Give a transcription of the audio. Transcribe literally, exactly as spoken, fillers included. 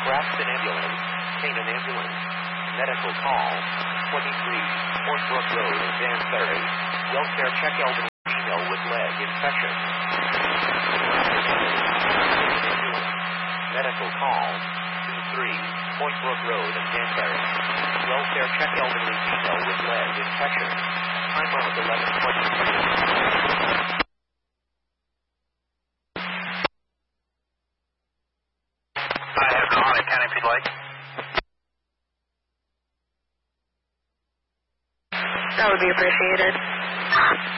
Braxton Ambulance, Canaan Ambulance, medical call, twenty-three, Fort Brook Road in Dan Ferry, welfare check elderly female with leg infection. Medical call, two three, Point Brook Road in Dan Ferry, welfare check elderly female with leg infection. Time around eleven twenty-three. I have Colony County if you'd like. That would be appreciated.